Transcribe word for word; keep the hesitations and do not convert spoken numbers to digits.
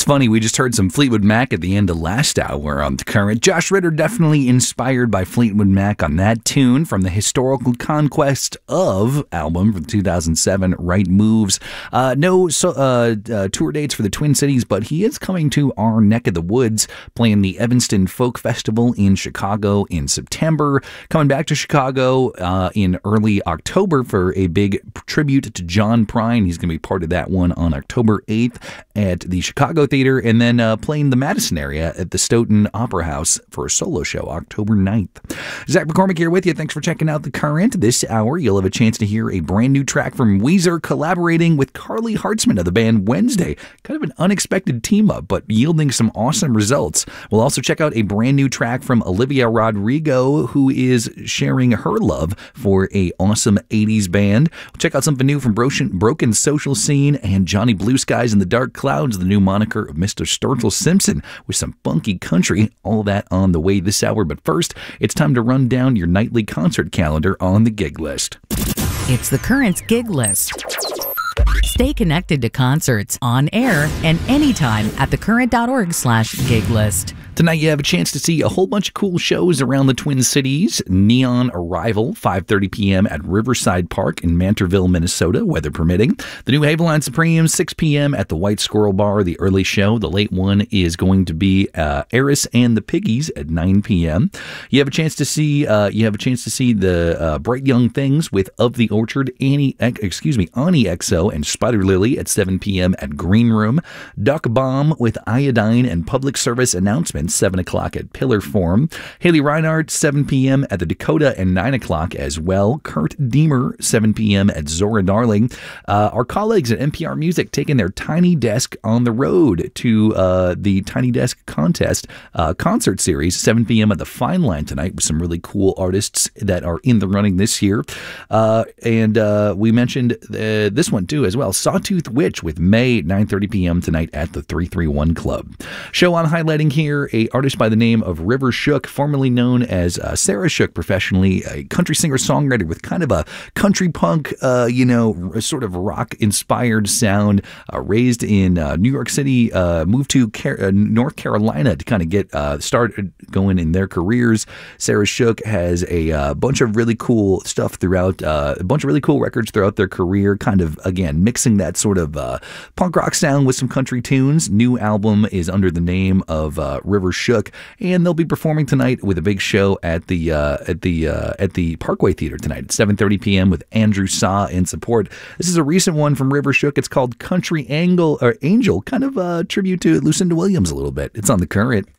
funny, we just heard some Fleetwood Mac at the end of last hour on The Current. Josh Ritter definitely inspired by Fleetwood Mac on that tune from the Historical Conquest of album from two thousand seven, Right Moves. Uh, no so, uh, uh, tour dates for the Twin Cities, but he is coming to our neck of the woods, playing the Evanston Folk Festival in Chicago in September, coming back to Chicago uh, in early October for a big tribute to John Prine. He's going to be part of that one on October eighth at the Chicago Theater, and then uh, playing the Madison area at the Stoughton Opera House for a solo show October ninth. Zach McCormick here with you. Thanks for checking out The Current. This hour, you'll have a chance to hear a brand new track from Weezer collaborating with Carly Hartzman of the band Wednesday. Kind of an unexpected team up, but yielding some awesome results. We'll also check out a brand new track from Olivia Rodrigo, who is sharing her love for a awesome eighties band. We'll check out something new from Broken, Broken Social Scene and Johnny Blue Skies in the Dark Clouds, the new moniker of Mister Sturgill Simpson, with some funky country. All that on the way this hour. But first, it's time to run down your nightly concert calendar on the gig list. It's The Current's gig list. Stay connected to concerts on air and anytime at thecurrent.org slash gig list. Tonight you have a chance to see a whole bunch of cool shows around the Twin Cities. Neon Arrival, five thirty p.m. at Riverside Park in Mantorville, Minnesota, weather permitting. The new Haveline Supreme, six p.m. at the White Squirrel Bar, the early show. The late one is going to be uh, Eris and the Piggies at nine p.m. You have a chance to see uh, you have a chance to see the uh, Bright Young Things with Of the Orchard, Annie, excuse me, Ani X O and Spider Lily at seven p.m. at Green Room. Duck Bomb with Iodine and Public Service Announcements, seven o'clock at Pillar Forum. Haley Reinhardt, seven p.m. at the Dakota and nine o'clock as well. Kurt Deemer, seven p.m. at Zora Darling. Uh, our colleagues at N P R Music taking their Tiny Desk on the road to uh, the Tiny Desk Contest uh, concert series, seven p.m. at the Fine Line tonight with some really cool artists that are in the running this year. Uh, and uh, we mentioned uh, this one too as well, Sawtooth Witch with May, nine thirty p.m. tonight at the three three one Club. Show on highlighting here a artist by the name of River Shook, formerly known as uh, Sarah Shook professionally, a country singer-songwriter with kind of a country punk, uh, you know, sort of rock-inspired sound, uh, raised in uh, New York City, uh, moved to Car- uh, North Carolina to kind of get uh, started going in their careers. Sarah Shook has a uh, bunch of really cool stuff throughout, uh, a bunch of really cool records throughout their career, kind of, again, mixing that sort of uh, punk rock sound with some country tunes. New album is under the name of uh, River Shook, and they'll be performing tonight with a big show at the uh, at the uh, at the Parkway Theater tonight at seven thirty p.m. with Andrew Saw in support. This is a recent one from River Shook. It's called Country Angle or Angel, kind of a tribute to Lucinda Williams a little bit. It's on The Current.